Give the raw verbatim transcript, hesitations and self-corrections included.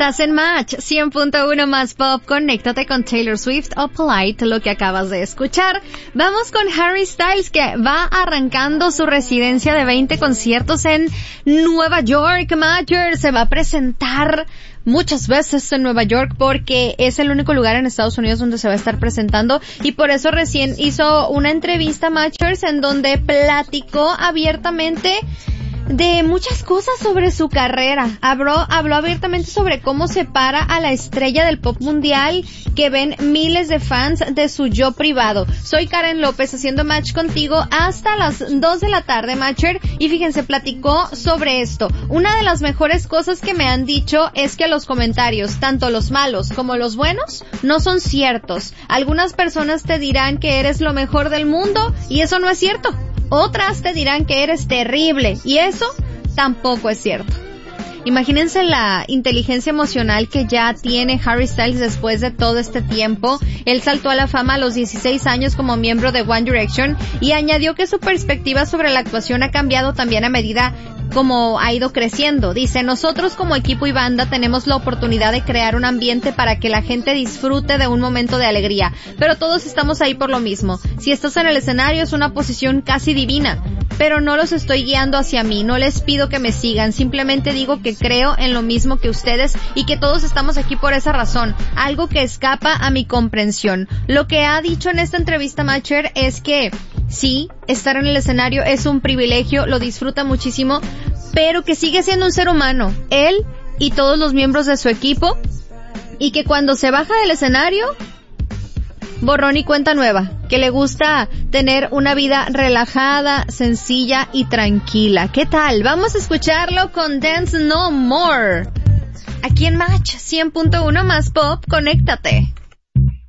Estás en Match cien punto uno más Pop. Conéctate con Taylor Swift o Polite, lo que acabas de escuchar. Vamos con Harry Styles, que va arrancando su residencia de veinte conciertos en Nueva York. Matcher se va a presentar muchas veces en Nueva York porque es el único lugar en Estados Unidos donde se va a estar presentando, y por eso recién hizo una entrevista a Matchers en donde platicó abiertamente de muchas cosas sobre su carrera. Habló, habló abiertamente sobre cómo separa a la estrella del pop mundial que ven miles de fans de su yo privado. Soy Karen López haciendo Match contigo hasta las dos de la tarde, Matcher, y fíjense, platicó sobre esto. Una de las mejores cosas que me han dicho es que los comentarios, tanto los malos como los buenos, no son ciertos. Algunas personas te dirán que eres lo mejor del mundo y eso no es cierto. Otras te dirán que eres terrible y eso tampoco es cierto. Imagínense la inteligencia emocional que ya tiene Harry Styles después de todo este tiempo. Él saltó a la fama a los dieciséis años como miembro de One Direction y añadió que su perspectiva sobre la actuación ha cambiado también a medida como ha ido creciendo. Dice, nosotros como equipo y banda tenemos la oportunidad de crear un ambiente para que la gente disfrute de un momento de alegría, pero todos estamos ahí por lo mismo. Si estás en el escenario es una posición casi divina, pero no los estoy guiando hacia mí, no les pido que me sigan, simplemente digo que creo en lo mismo que ustedes y que todos estamos aquí por esa razón, algo que escapa a mi comprensión. Lo que ha dicho en esta entrevista Matcher es que sí, estar en el escenario es un privilegio, lo disfruta muchísimo, pero que sigue siendo un ser humano, él y todos los miembros de su equipo, y que cuando se baja del escenario, borrón y cuenta nueva, que le gusta tener una vida relajada, sencilla y tranquila. ¿Qué tal? Vamos a escucharlo con Dance No More. Aquí en Match cien punto uno más Pop, conéctate.